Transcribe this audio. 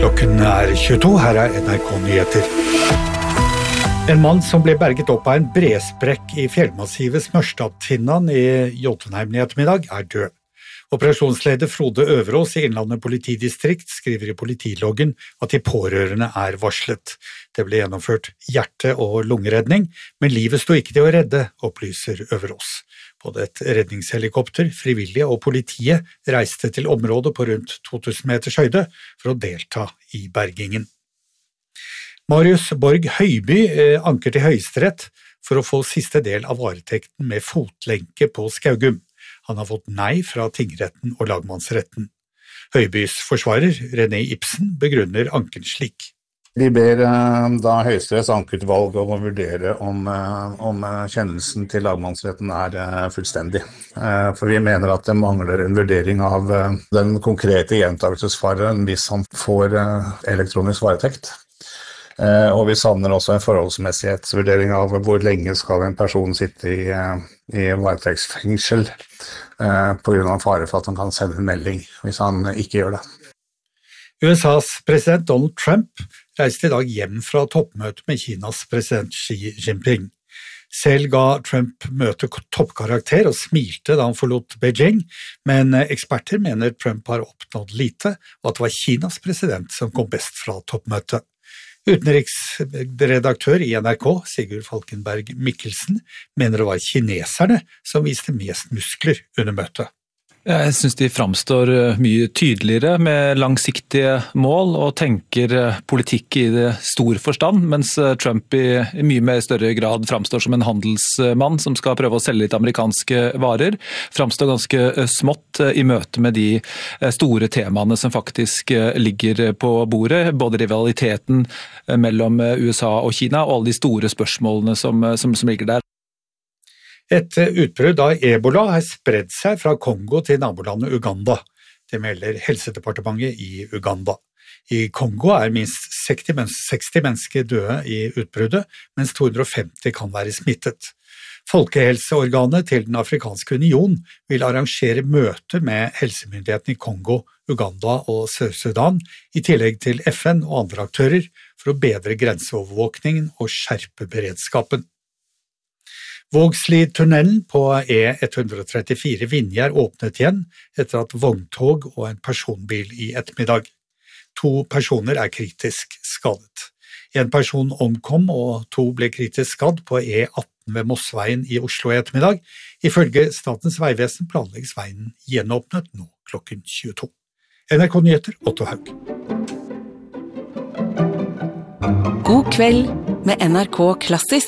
Klokken 22, her NRK Nyheter. En mann som ble berget opp av en bresprekk i fjellmassivet Smørstadtinnan i Jotunheim i ettermiddag død. Operasjonsleder Frode Øverås i Innlandet politidistrikt skriver i politiloggen at de pårørende varslet. Det ble gjennomført hjerte- og lungeredning, men livet sto ikke til å redde, opplyser Øverås. Både et redningshelikopter, frivillige og politiet reiste til området på rundt 2000 meters høyde for å delta i bergingen. Marius Borg Høiby anker til Høyesterett for å få siste del av varetekten med fotlenke på Skaugum. Han har fått nei fra tingretten og lagmannsretten. Høibys forsvarer, René Ibsen, begrunner anken slik. Vi ber da Høyesteretts ankeutvalg om å vurdere om kjennelsen til lagmannsretten fullstendig. For vi mener at det mangler en vurdering av den konkrete gjentakelsesfaren hvis han får elektronisk varetekt. Og vi savner også en forholdsmessighetsvurdering av hvor lenge skal en person sitte i varetektsfengsel på grunn av fare for at han kan sende en melding hvis han ikke gjør det. USAs president Donald Trump reiste i dag hjem fra toppmøtet med Kinas president Xi Jinping. Selv ga Trump møtet toppkarakter og smilte da han forlot Beijing, men eksperter mener Trump har oppnådd lite, og at det var Kinas president som kom best fra toppmøtet. Utenriksredaktør i NRK, Sigurd Falkenberg Mikkelsen, mener det var kineserne som viste mest muskler under møtet. Jeg synes de framstår mye tydeligere med langsiktige mål og tenker politikk i det store forstand, mens Trump i mye mer større grad framstår som en handelsmann som skal prøve å selge litt amerikanske varer, framstår ganske smått i møte med de store temaene som faktisk ligger på bordet, både rivaliteten mellom USA og Kina og alle de store spørsmålene som ligger der. Et utbrudd av Ebola har spredt seg fra Kongo til nabolandet Uganda. Det melder Helsedepartementet i Uganda. I Kongo minst 60 mennesker døde i utbruddet, mens 250 kan være smittet. Folkehelseorganet til Den afrikanske union vil arrangere møte med helsemyndighetene i Kongo, Uganda og Sør-Sudan, i tillegg til FN og andre aktører, for å bedre grenseovervåkningen og skjerpe beredskapen. Vågslidtunnelen på E134 Vinje åpnet igjen etter at vogntog og en personbil i ettermiddag. 2 personer kritisk skadet. En person omkom og 2 ble kritisk skadd på E18 ved Mossveien i Oslo i ettermiddag. Ifølge Statens vegvesen planlegges veien gjenåpnet nå klokken 22. NRK Nyheter, Otto Haug. God kveld med NRK Klassisk.